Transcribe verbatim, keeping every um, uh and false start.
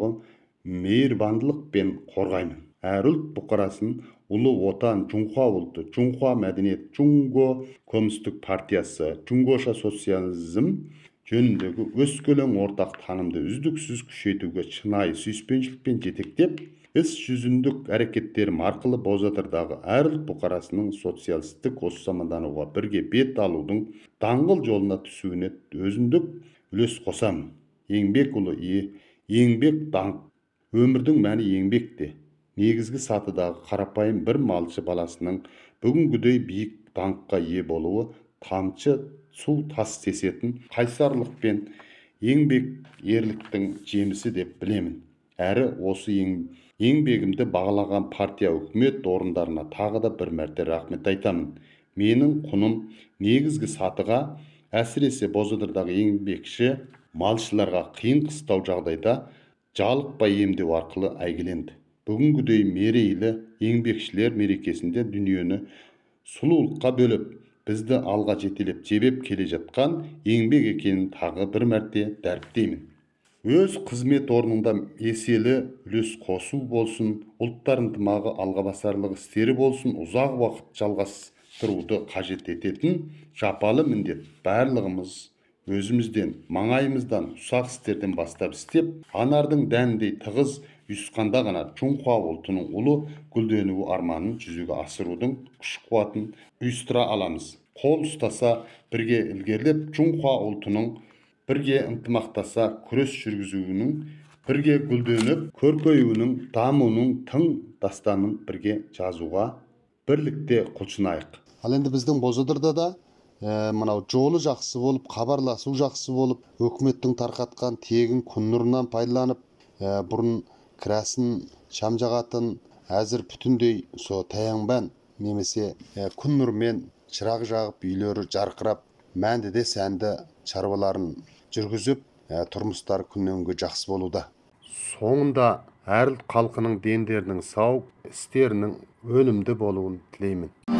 дагы мейирбандылыкпен коргаймын. Әр ұлт бұқарасын Улы Отан, Жунхва ұлты, Жунхва мәдениет, Жунго Коммунистік партиясы, Жунгоша социализм жөніндегі өскөлең ортақ танымды үздіксіз күшейтуге шынайы сүйіспеншілікпен жетектеп, іс жүзіндік әрекеттерім арқылы Бозатырдағы әр ұлт бұқарасының социалистік осамандануға бірге бет алудың даңғыл жолына түсуіне өзіндік үлес қосамын. Еңбек ұлы еңбек даңқ. Өмірдің мәні еңбекте. Негізгі сатыдағы қарапайым бір малшы баласының бүгінгідей биік даңққа ие болуы тамшы су тас тесетін қайсарлық пен еңбек ерліктің жемісі деп білемін. Әрі осы еңбегімді бағалаған партия үкімет орындарына тағы да бір мәрте рахмет айтамын. Менің құным негізгі сатыға, әсіресе Бозатырдағы еңбекші малшыларға қиын қыстау жағдайда жалықпай емдеу арқылы әйгіленді. Бүгінгідей мерейлі еңбекшілер мерекесінде дүниені сұлулыққа бөліп, бізді алға жетелеп жебеп келе жатқан еңбек екенін тағы бір мәрте дәріптеймін. Өз қызмет орнында еселі үлес қосу болсын, ұлттар ынтымағы алға басарлық істері болсын, ұзақ уақыт жалғастыруды қажет ететін жапалы міндет барлығымыз өзімізден, маңайымыздан, ұсақ істерден бастап істеп, анардың дәніндей тығыз ұйысқанда ғана Жунхва ұлтының ұлы гүлденуі арманын жүзеге асырудың күш-қуатын ұйыстыра аламыз. Қол ұстаса бірге ілгерілеп, Жунхва ұлтының бірге ынтымақтаса күрес жүргізуінің, бірге гүлденіп, көркеюінің, дамуының тың дастанын бірге жазуға бірлікте құлшынайық. Ал енді біздің Бозатырда да мынау жолы жақсы болып, хабарласу жақсы болып, өкіметтің тарқатқан тегін күн нұрынан пайдаланып, бұрын кірәсін шам жағатын әзір бүтіндей со таянбан немесе күн нұрмен шырақ жағып, үйлері жарқырап, мәнді де сәнді шаруаларын жүргізіп, тұрмыстары күннен күнге жақсы болуда. Соңында әр халқының дендерінің сау істерінің өнімді болуын тілеймін.